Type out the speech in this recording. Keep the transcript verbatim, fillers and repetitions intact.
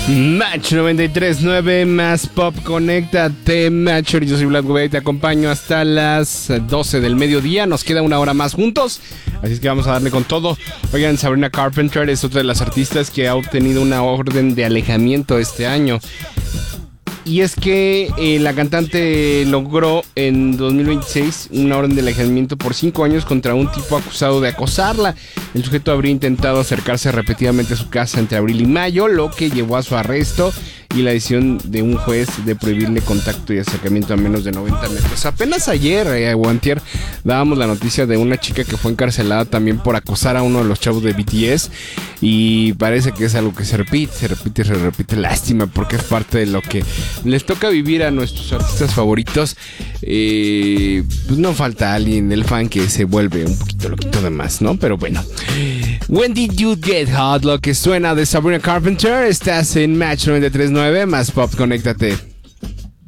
Match noventa y tres punto nueve más Pop, conéctate, Matcher. Yo soy Vlad Gubey, te acompaño hasta las doce del mediodía. Nos queda una hora más juntos, así es que vamos a darle con todo. Oigan, Sabrina Carpenter es otra de las artistas que ha obtenido una orden de alejamiento este año. Y es que eh, la cantante logró en dos mil veintiséis una orden de alejamiento por cinco años contra un tipo acusado de acosarla. El sujeto habría intentado acercarse repetidamente a su casa entre abril y mayo, lo que llevó a su arresto y la decisión de un juez de prohibirle contacto y acercamiento a menos de noventa metros. Apenas ayer, eh, o antier, dábamos la noticia de una chica que fue encarcelada también por acosar a uno de los chavos de B T S. Y parece que es algo que se repite, se repite, se repite. Lástima, porque es parte de lo que les toca vivir a nuestros artistas favoritos. Eh, pues no falta alguien, el fan, que se vuelve un poquito loquito de más, ¿no? Pero bueno. When Did You Get Hot? Lo que suena de Sabrina Carpenter. Estás en Match noventa y tres punto nueve más Pop, conéctate.